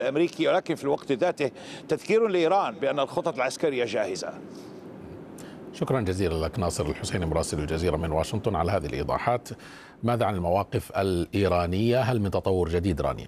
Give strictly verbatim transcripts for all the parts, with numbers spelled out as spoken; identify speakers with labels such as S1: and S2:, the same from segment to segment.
S1: الأمريكي، ولكن في الوقت ذاته تذكير لإيران بأن الخطط العسكرية جاهزة.
S2: شكرا جزيلا لك ناصر الحسيني مراسل الجزيرة من واشنطن على هذه الإيضاحات. ماذا عن المواقف الإيرانية؟ هل من تطور جديد رانيا؟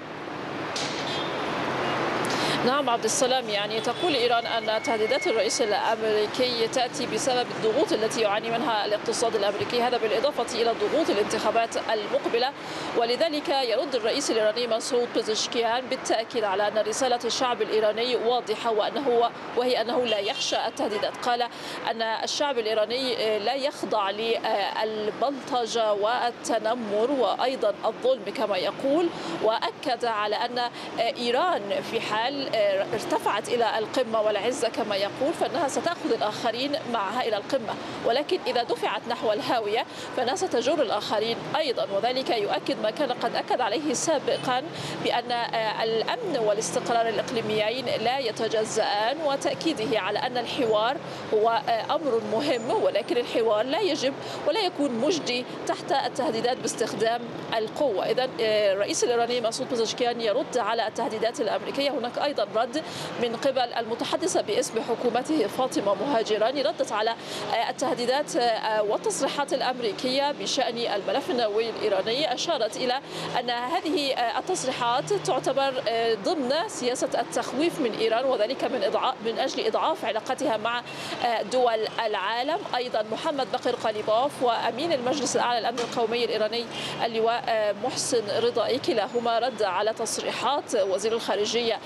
S3: نعم عبد السلام، يعني تقول إيران أن تهديدات الرئيس الأمريكي تأتي بسبب الضغوط التي يعاني منها الاقتصاد الأمريكي، هذا بالإضافة إلى ضغوط الانتخابات المقبلة. ولذلك يرد الرئيس الإيراني مسعود بزشكيان بالتأكيد على أن رسالة الشعب الإيراني واضحة، وأنه وهي أنه لا يخشى التهديدات. قال أن الشعب الإيراني لا يخضع للبلطجة والتنمر وأيضا الظلم كما يقول، وأكد على أن إيران في حال ارتفعت إلى القمة والعزة كما يقول فإنها ستأخذ الآخرين معها إلى القمة، ولكن إذا دفعت نحو الهاوية فإنها ستجر الآخرين أيضا. وذلك يؤكد ما كان قد أكد عليه سابقا بأن الأمن والاستقرار الإقليميين لا يتجزأان، وتأكيده على أن الحوار هو أمر مهم، ولكن الحوار لا يجب ولا يكون مجدي تحت التهديدات باستخدام القوة. إذن الرئيس الإيراني مسعود بزشكيان يرد على التهديدات الأمريكية. هناك أيضا رد من قبل المتحدثة باسم حكومته فاطمة مهاجراني، ردت على التهديدات والتصريحات الأمريكية بشأن الملف النووي الإيراني. أشارت إلى أن هذه التصريحات تعتبر ضمن سياسة التخويف من إيران، وذلك من إضعاف من أجل إضعاف علاقتها مع دول العالم. أيضا محمد بقر قليباف وأمين المجلس الأعلى للأمن القومي الإيراني اللواء محسن رضائي كلاهما رد على تصريحات وزير الخارجية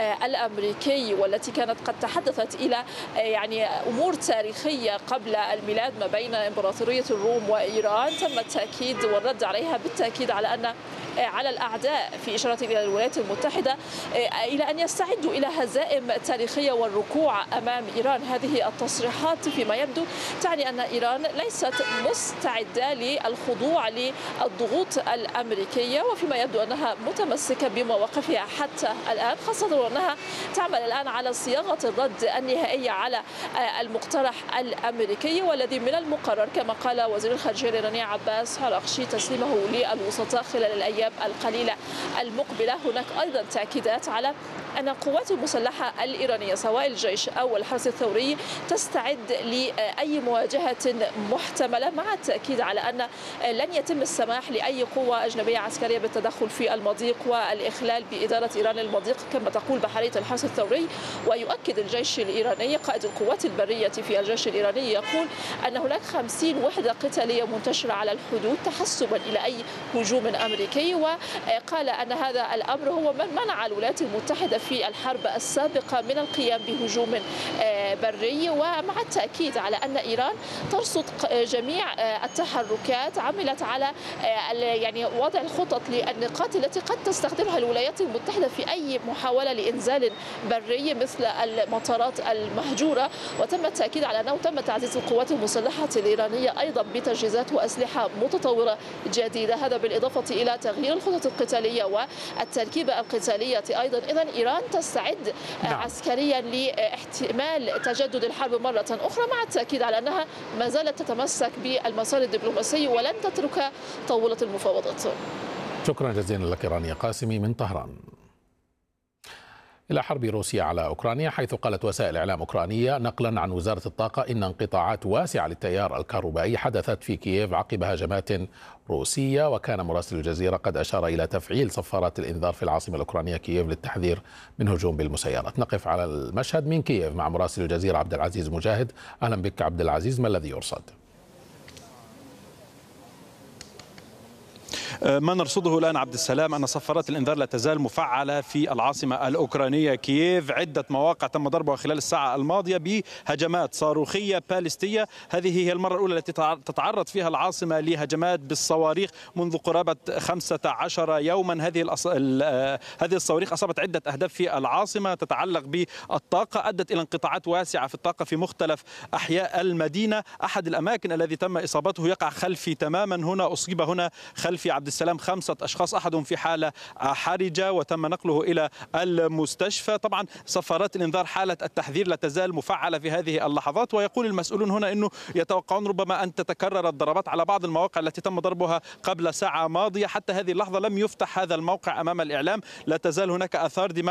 S3: الأمريكي، والتي كانت قد تحدثت إلى يعني أمور تاريخية قبل الميلاد ما بين إمبراطورية الروم وإيران. تم التأكيد والرد عليها بالتأكيد على أن على الأعداء في إشارة إلى الولايات المتحدة إلى أن يستعدوا إلى هزائم تاريخية والركوع أمام إيران. هذه التصريحات فيما يبدو تعني أن إيران ليست مستعدة للخضوع للضغوط الأمريكية، وفيما يبدو أنها متمسكة بمواقفها حتى الآن، خاصة وأنها تعمل الآن على صياغة الرد النهائية على المقترح الأمريكي، والذي من المقرر كما قال وزير الخارجية الإيراني عباس عراقشي تسليمه للوسطاء خلال الأيام القليلة المقبلة. هناك أيضا تأكيدات على أن القوات المسلحة الإيرانية سواء الجيش أو الحرس الثوري تستعد لأي مواجهة محتملة، مع التأكيد على أن لن يتم السماح لأي قوة أجنبية عسكرية بالتدخل في المضيق والإخلال بإدارة إيران المضيق كما تقول بحرية الحرس الثوري. ويؤكد الجيش الإيراني قائد القوات البرية في الجيش الإيراني يقول أن هناك خمسين وحدة قتالية منتشرة على الحدود تحسبا إلى أي هجوم أمريكي، وقال أن هذا الأمر هو من منع الولايات المتحدة في الحرب السابقة من القيام بهجوم بري. ومع التأكيد على أن إيران ترصد جميع التحركات، عملت على يعني وضع الخطط للنقاط التي قد تستخدمها الولايات المتحدة في أي محاولة لإنزال بري مثل المطارات المهجورة. وتم التأكيد على أنه تم تعزيز القوات المسلحة الإيرانية أيضا بتجهيزات وأسلحة متطورة جديدة، هذا بالإضافة إلى تغيير الخطط القتالية والتركيبة القتالية أيضا. إذن إيران تستعد نعم. عسكريا لاحتمال تجدد الحرب مرة أخرى، مع التأكيد على أنها ما زالت تتمسك بالمسار الدبلوماسي ولن تترك طاولة المفاوضات.
S2: شكرا جزيلا لك رانيا قاسمي من طهران. إلى حرب روسيا على أوكرانيا، حيث قالت وسائل إعلام أوكرانية نقلا عن وزارة الطاقة إن انقطاعات واسعة للتيار الكهربائي حدثت في كييف عقب هجمات روسية. وكان مراسل الجزيرة قد أشار إلى تفعيل صفارات الإنذار في العاصمة الأوكرانية كييف للتحذير من هجوم بالمسيرات. نقف على المشهد من كييف مع مراسل الجزيرة عبد العزيز مجاهد. أهلا بك عبد العزيز، ما الذي يرصد؟
S4: ما نرصده الآن عبد السلام أن صفارات الإنذار لا تزال مفعلة في العاصمة الأوكرانية كييف. عدة مواقع تم ضربها خلال الساعة الماضية بهجمات صاروخية باليستية. هذه هي المرة الأولى التي تتعرض فيها العاصمة لهجمات بالصواريخ منذ قرابة خمسة عشر يوما. هذه الأص... هذه الصواريخ أصابت عدة أهداف في العاصمة تتعلق بالطاقة، أدت إلى انقطاعات واسعة في الطاقة في مختلف أحياء المدينة. أحد الأماكن الذي تم إصابته يقع خلفي تماما، هنا أصيب هنا خلفي عبد السلام خمسة أشخاص، أحدهم في حالة حرجة وتم نقله إلى المستشفى. طبعا صفارات الإنذار حالة التحذير لا تزال مفعلة في هذه اللحظات، ويقول المسؤولون هنا أنه يتوقعون ربما أن تتكرر الضربات على بعض المواقع التي تم ضربها قبل ساعة ماضية. حتى هذه اللحظة لم يفتح هذا الموقع أمام الإعلام، لا تزال هناك آثار دماء